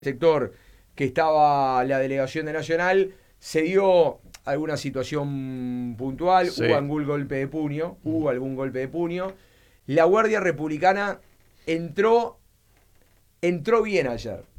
sector que estaba la delegación de Nacional, se dio alguna situación puntual, Sí. hubo algún golpe de puño, La Guardia Republicana entró bien ayer.